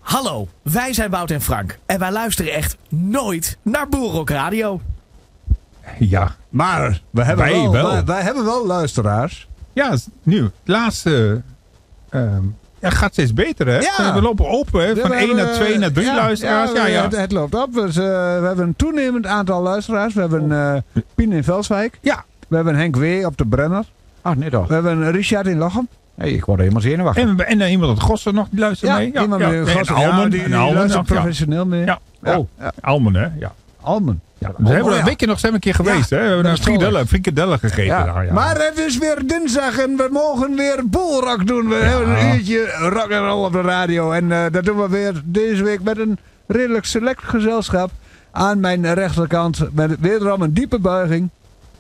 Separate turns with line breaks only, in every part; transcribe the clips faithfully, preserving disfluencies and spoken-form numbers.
Hallo, wij zijn Wout en Frank. En wij luisteren echt nooit naar Boerrock Radio.
Ja.
Maar we hebben
wij
wel,
wel.
Wij, wij hebben wel luisteraars.
Ja, nu. Het laatste... Uh, ja, gaat steeds beter, hè?
Ja.
We lopen open, hè? Van één naar twee naar drie
ja,
luisteraars. Ja,
ja,
ja.
Het, het loopt op. Dus, uh, we hebben een toenemend aantal luisteraars. We hebben uh, Pien in Velswijk.
Ja.
We hebben Henk W. op de Brenner.
Ah, nee toch.
We hebben Richard in Lochem.
Hey, ik word helemaal zenuwachtig.
En, en uh, iemand uit Gossen nog, die luistert
Ja,
mee. Ja,
iemand
ja.
in Gossen.
En Almen.
Ja, die,
en
die
Almen
luistert
ja.
professioneel mee.
Ja.
Ja.
Oh,
Ja.
Almen, hè? Ja.
Almen.
Ja. We hebben
oh,
een
ja.
weekje nog zijn we een keer geweest,
Ja,
hè? We hebben
dat
een
is toll.
frikadellen, frikadellen gegeten.
Ja.
Daar, ja.
Maar het is weer dinsdag en we mogen weer boelrock doen. We hebben een uurtje rock and roll op de radio. En uh, dat doen we weer deze week met een redelijk select gezelschap. Aan mijn rechterkant met wederom een diepe buiging.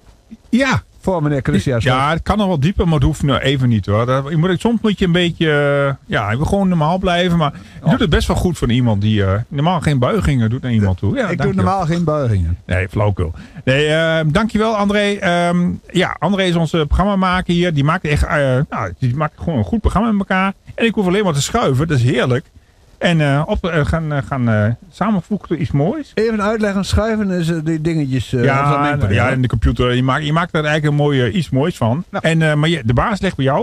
Ja.
Voor meneer Christian Slot.
Ja, het kan nog wel dieper, maar het hoeft nou even niet hoor. Dat, je moet, soms moet je een beetje, uh, ja, je wil gewoon normaal blijven. Maar je oh. doet het best wel goed voor iemand die uh, normaal geen buigingen doet naar iemand toe. Ja,
ik doe normaal geen buigingen.
Nee, flauwkul. Nee, uh, dankjewel André. Um, ja, André is onze programmamaker hier. Die maakt echt, uh, nou, die maakt gewoon een goed programma met elkaar. En ik hoef alleen maar te schuiven, dat is heerlijk. En uh, op, uh, gaan, uh, gaan uh, samenvoegen tot iets moois.
Even uitleggen, schuiven is uh, die dingetjes. Uh,
ja, nou, ja, in de computer. Je maakt, je maakt er eigenlijk een mooi uh, iets moois van. Nou. En, uh, maar je, de baas ligt bij jou.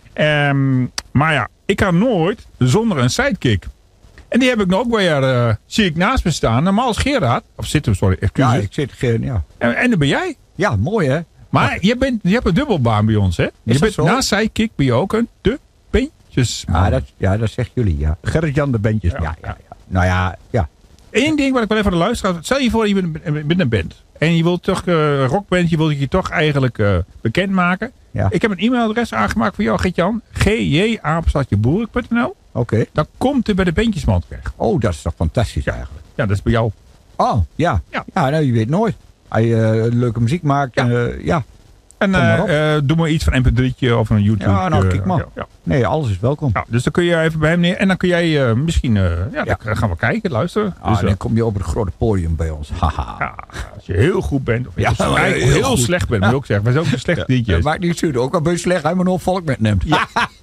Um, maar ja, ik kan nooit zonder een sidekick. En die heb ik nog ook weer, uh, zie ik naast me staan. Normaal is Gerard. Of zit hem, sorry.
Ja, ik zit geen, ja.
En, en dan ben jij.
Ja, mooi hè.
Maar je, bent, je hebt een dubbelbaan bij ons, hè? Je bent
zo?
naast sidekick ben je ook een de beentjes.
Ja, dat, ja, dat zeggen jullie, ja.
Gerrit-Jan de Bentjes.
Ja, ja, ja. Nou ja, ja.
Eén ding wat ik wel even aan de luisteraar... Stel je voor, je bent, bent een band. En je wilt toch, uh, rockband, je wilt je toch eigenlijk uh, bekendmaken.
Ja.
Ik heb een e-mailadres aangemaakt voor jou, Gert-Jan. g j apenstaartje boerrock punt n l.
Oké. Okay.
Dan komt u bij de bandjesman terecht.
Oh, dat is toch fantastisch eigenlijk.
Ja, dat is bij jou.
Oh, ja.
Ja,
ja nou, je weet nooit. Als je uh, leuke muziek maakt, ja. Uh, ja.
En uh, uh, doe maar iets van een M P drietje of een YouTube.
Ja, nou, kijk maar. Uh, ja, ja. Nee, alles is welkom.
Ja, dus dan kun je even bij hem neer. En dan kun jij uh, misschien... Uh, ja, ja, dan gaan we kijken, luisteren.
Ah,
dus,
dan uh, kom je op het grote podium bij ons. Haha.
Ja, als je heel goed bent. Of
ja,
heel, heel, heel, heel slecht bent, moet ik ook zeggen. Wij zijn ook een slecht D J's.
Ja, dat maakt niet zo. Ook al ben je slecht, hij maar nog volk metneemt. Ja.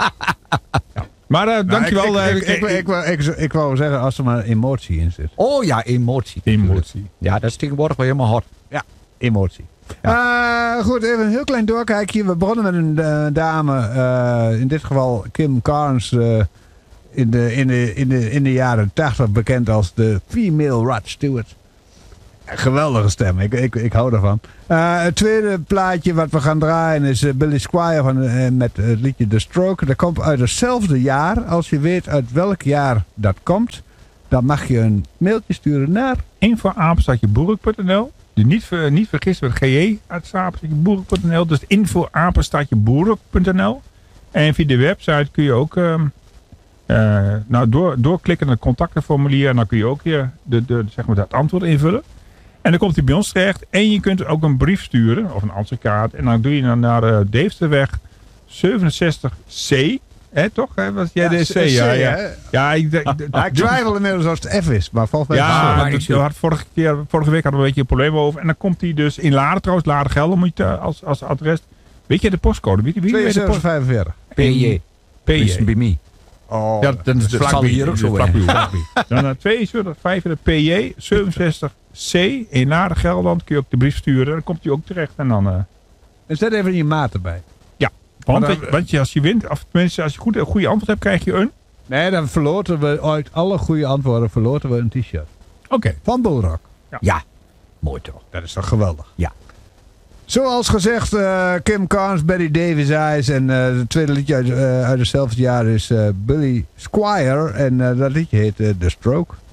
Ja. Maar uh, dankjewel.
Nou, ik, ik, ik, ik, ik, ik, ik wou zeggen, als er maar emotie in zit.
Oh ja, emotie.
Emotie.
Ja, dat is tegenwoordig wel helemaal hot.
Ja, emotie. Ja. Uh, goed, even een heel klein doorkijkje. We begonnen met een uh, dame, uh, in dit geval Kim Carnes, uh, in, de, in, de, in, de, in de jaren tachtig bekend als de female Rod Stewart. Geweldige stem, ik, ik, ik hou ervan. Uh, het tweede plaatje wat we gaan draaien is uh, Billy Squier van, uh, met het liedje The Stroke. Dat komt uit hetzelfde jaar. Als je weet uit welk jaar dat komt, dan mag je een mailtje sturen naar
info apenstaartje boerrock punt n l. Niet, ver, niet vergissen met G J uit apenstaartje boerrock punt n l. Dus info apenstaartje boerrock punt n l. En via de website kun je ook uh, uh, nou, door, doorklikken naar het contactenformulier. En dan kun je ook je, de, de, zeg maar, dat antwoord invullen. En dan komt hij bij ons terecht. En je kunt ook een brief sturen. Of een answerkaart. En dan doe je dan naar uh, Deefsterweg zevenenzestig C. Hè, toch? Hè? Was jij ja, de C? C ja, ja.
ja ik, ik, ik twijfel inmiddels als het F is. Maar volgens mij
ja,
is
het had vorige, keer, vorige week hadden we een beetje een probleem over. En dan komt hij dus in Laren trouwens. Laren Gelder moet je als, als adres. Weet je de postcode? Weet je, wie
tweeënzeventig vijfenveertig.
P J.
P J.
Bij mij.
Oh,
ja, dan is de
vlak hier ook zo.
Dan naar tweeënzeventig vijfenveertig P J zevenenzestig C in Laren Gelderland kun je ook de brief sturen. Dan komt hij ook terecht. En dan... Uh...
En zet even je maat erbij.
Ja, want, dan, want je, als je wint, of tenminste als je goed, een goede antwoord hebt, krijg je een...
Nee, dan verloten we uit alle goede antwoorden verloten we een t-shirt.
Oké. Okay.
Van Boelrock.
Ja. Ja, mooi toch.
Dat is toch geweldig.
Ja.
Zoals gezegd, uh, Kim Carnes, Betty Davis Eyes. En uh, het tweede liedje uit, uh, uit hetzelfde jaar is uh, Billy Squier. En uh, dat liedje heet uh, The Stroke.